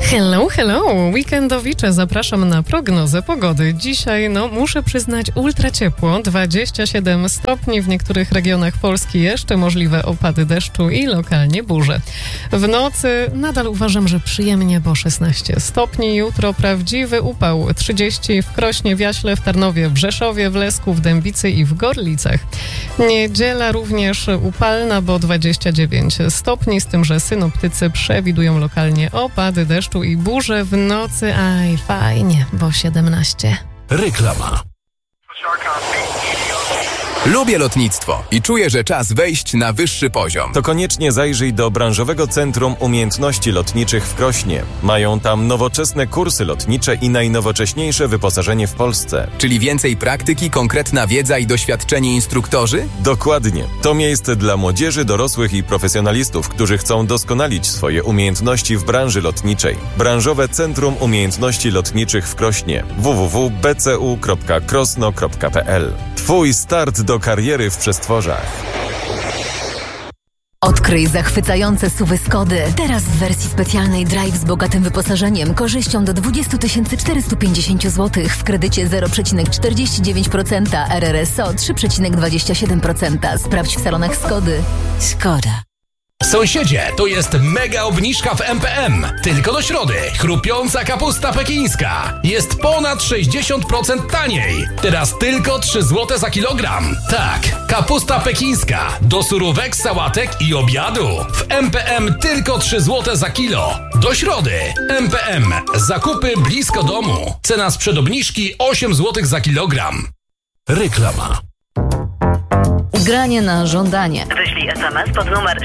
Hello, hello! Weekendowicze, zapraszam na prognozę pogody. Dzisiaj, muszę przyznać, ultra ciepło, 27 stopni, w niektórych regionach Polski jeszcze możliwe opady deszczu i lokalnie burze. W nocy nadal uważam, że przyjemnie, bo 16 stopni. Jutro prawdziwy upał, 30 w Krośnie, w Jaśle, w Tarnowie, w Rzeszowie, w Lesku, w Dębicy i w Gorlicach. Niedziela również upalna, bo 29 stopni, z tym, że synoptycy przewidują lokalnie opady deszczu i burze w nocy. Aj, fajnie, bo 17. Reklama. Lubię lotnictwo i czuję, że czas wejść na wyższy poziom. To koniecznie zajrzyj do Branżowego Centrum Umiejętności Lotniczych w Krośnie. Mają tam nowoczesne kursy lotnicze i najnowocześniejsze wyposażenie w Polsce. Czyli więcej praktyki, konkretna wiedza i doświadczeni instruktorzy? Dokładnie. To miejsce dla młodzieży, dorosłych i profesjonalistów, którzy chcą doskonalić swoje umiejętności w branży lotniczej. Branżowe Centrum Umiejętności Lotniczych w Krośnie. www.bcu.krosno.pl. Twój start do kariery w przestworzach. Odkryj zachwycające SUV-y Skody. Teraz w wersji specjalnej Drive z bogatym wyposażeniem, korzyścią do 20 450 zł w kredycie 0,49%, RRSO 3,27%. Sprawdź w salonach Skody. Skoda. Sąsiedzie, to jest mega obniżka w MPM. Tylko do środy. Chrupiąca kapusta pekińska. Jest ponad 60% taniej. Teraz tylko 3 zł za kilogram. Tak, kapusta pekińska. Do surówek, sałatek i obiadu. W MPM tylko 3 zł za kilo. Do środy. MPM. Zakupy blisko domu. Cena sprzed obniżki 8 zł za kilogram. Reklama. Granie na żądanie. Wyślij SMS pod numer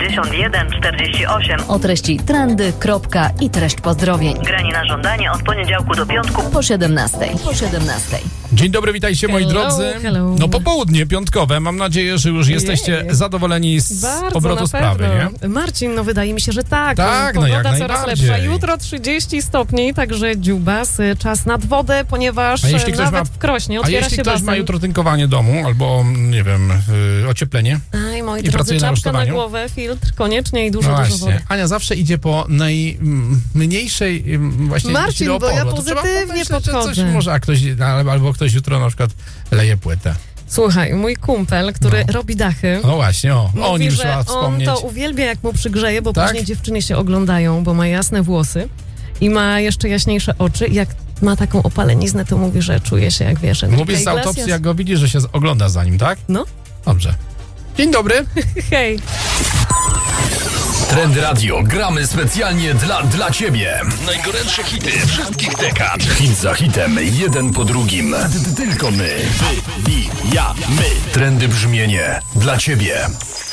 7148 O treści trendy, kropka i treść pozdrowień. Granie na żądanie od poniedziałku do piątku Po 17. Dzień dobry, witajcie moi drodzy. Hello. Popołudnie piątkowe. Mam nadzieję, że już jesteście zadowoleni z Bardzo obrotu na sprawy, pewno. nie? Marcin, wydaje mi się, że tak. Tak, Pogoda jak coraz najbardziej. lepsza. Jutro 30 stopni, także dziubas, czas nad wodę, ponieważ A jeśli ktoś nawet w Krośnie otwiera jeśli się ktoś basen. ma jutro tynkowanie domu albo, nie wiem, ocieplenie. Aj, moi i drodzy, pracuje na czapka na rusztowaniu. głowę, filtr koniecznie i dużo, No dużo właśnie. wody. Ania zawsze idzie po najmniejszej właśnie Marcin, sile bo ja oporu. To trzeba pozytywnie pomyśleć, że coś podchodzę. może, albo ktoś jutro na przykład leje płytę. Słuchaj, mój kumpel, który robi dachy, No właśnie, o mówi, nim że trzeba on wspomnieć. to uwielbia, jak mu przygrzeje, bo Tak? później dziewczyny się oglądają, bo ma jasne włosy i ma jeszcze jaśniejsze oczy. Jak ma taką opaleniznę, to mówi, że czuje się jak wiesz. Mówisz z autopsji, jak go widzi, że się ogląda za nim, tak? No. Dobrze. Dzień dobry. Hej. Trend Radio. Gramy specjalnie dla ciebie. Najgorętsze hity wszystkich dekad. Hit za hitem, jeden po drugim. Tylko my. Wy, ja, my. Trendy brzmienie dla ciebie.